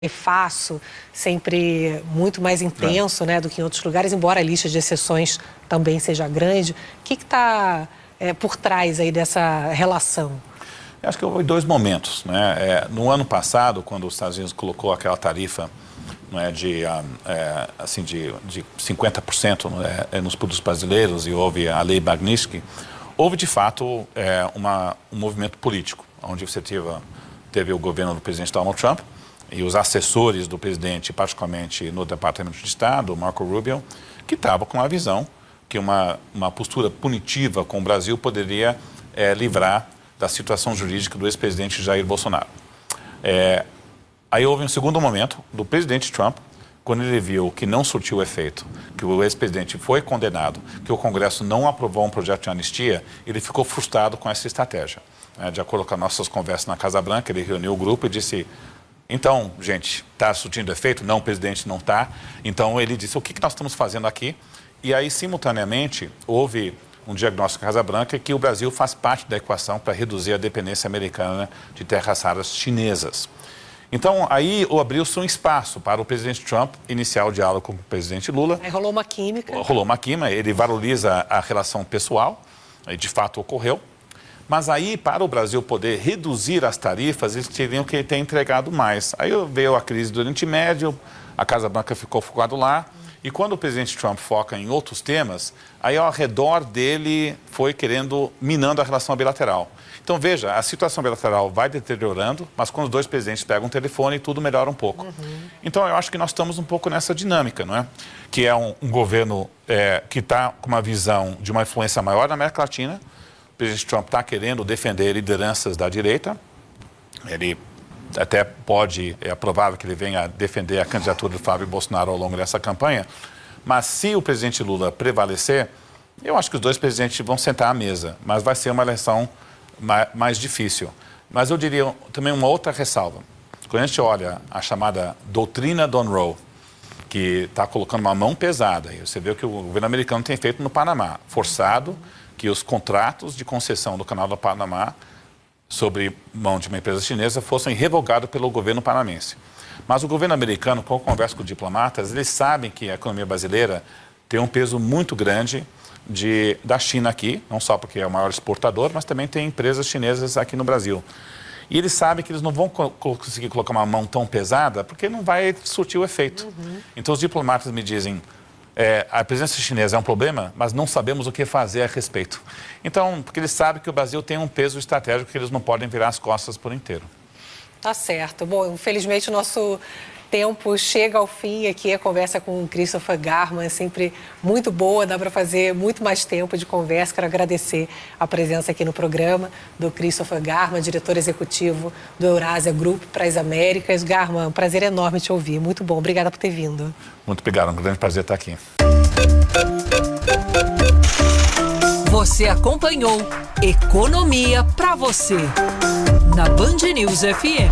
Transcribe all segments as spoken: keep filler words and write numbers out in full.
faço, sempre muito mais intenso, é. né, do que em outros lugares, embora a lista de exceções também seja grande. O que está é, por trás aí dessa relação? Eu acho que houve dois momentos, né? É, no ano passado, quando os Estados Unidos colocou aquela tarifa, né, de, é, assim, de, de cinquenta por cento, né, nos produtos brasileiros, e houve a lei Magnitsky, houve de fato é, uma, um movimento político, onde você teve, teve o governo do presidente Donald Trump e os assessores do presidente, particularmente no Departamento de Estado, Marco Rubio, que estavam com a visão que uma, uma postura punitiva com o Brasil poderia é, livrar da situação jurídica do ex-presidente Jair Bolsonaro. É, aí houve um segundo momento do presidente Trump, quando ele viu que não surtiu efeito, que o ex-presidente foi condenado, que o Congresso não aprovou um projeto de anistia, ele ficou frustrado com essa estratégia. É, de acordo com as nossas conversas na Casa Branca, ele reuniu o grupo e disse: então, gente, está surtindo efeito? Não, o presidente não está. Então, ele disse: o que, que nós estamos fazendo aqui? E aí, simultaneamente, houve um diagnóstico da Casa Branca que o Brasil faz parte da equação para reduzir a dependência americana de terras raras chinesas. Então, aí abriu-se um espaço para o presidente Trump iniciar o diálogo com o presidente Lula. Aí rolou uma química. Rolou uma química, ele valoriza a relação pessoal, e de fato ocorreu. Mas aí, para o Brasil poder reduzir as tarifas, eles teriam que ter entregado mais. Aí veio a crise do Oriente Médio, a Casa Branca ficou focado lá. E quando o presidente Trump foca em outros temas, aí ao redor dele foi querendo, minando a relação bilateral. Então, veja, a situação bilateral vai deteriorando, mas quando os dois presidentes pegam o telefone, tudo melhora um pouco. Uhum. Então, eu acho que nós estamos um pouco nessa dinâmica, não é? Que é um, um governo é, que está com uma visão de uma influência maior na América Latina. O presidente Trump está querendo defender lideranças da direita. Ele até pode, é provável que ele venha defender a candidatura do Flávio Bolsonaro ao longo dessa campanha. Mas se o presidente Lula prevalecer, eu acho que os dois presidentes vão sentar à mesa, mas vai ser uma eleição mais difícil. Mas eu diria também uma outra ressalva. Quando a gente olha a chamada doutrina Monroe, que está colocando uma mão pesada, e você vê o que o governo americano tem feito no Panamá, forçado que os contratos de concessão do Canal do Panamá sobre mão de uma empresa chinesa fossem revogados pelo governo panamense. Mas o governo americano, quando conversa com diplomatas, eles sabem que a economia brasileira tem um peso muito grande de, da China aqui, não só porque é o maior exportador, mas também tem empresas chinesas aqui no Brasil. E eles sabem que eles não vão co conseguir colocar uma mão tão pesada porque não vai surtir o efeito. Uhum. Então os diplomatas me dizem: é, a presença chinesa é um problema, mas não sabemos o que fazer a respeito. Então, porque eles sabem que o Brasil tem um peso estratégico que eles não podem virar as costas por inteiro. Tá certo. Bom, infelizmente o nosso tempo chega ao fim aqui. A conversa com o Christopher Garman é sempre muito boa, dá para fazer muito mais tempo de conversa. Quero agradecer a presença aqui no programa do Christopher Garman, diretor executivo do Eurasia Group para as Américas. Garman, um prazer enorme te ouvir. Muito bom. Obrigada por ter vindo. Muito obrigado. Um grande prazer estar aqui. Você acompanhou Economia para você na Band News F M.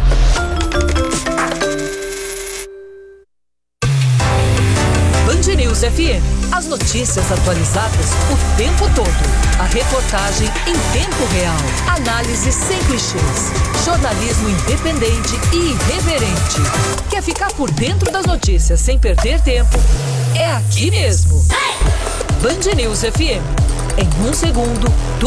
Band News F M. As notícias atualizadas o tempo todo. A reportagem em tempo real. Análise sem clichês. Jornalismo independente e irreverente. Quer ficar por dentro das notícias sem perder tempo? É aqui mesmo. Band News F M. Em um segundo, tudo